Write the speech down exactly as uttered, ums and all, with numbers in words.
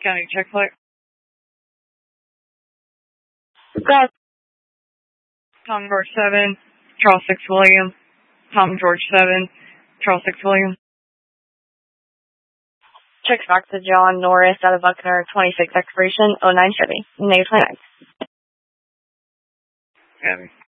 County check flight. Got Tom George seven, Charles six William. Tom George seven, Charles six William. check back to John Norris out of Buckner, twenty-six expiration, oh nine Chevy. Negative twenty-nine. Copy.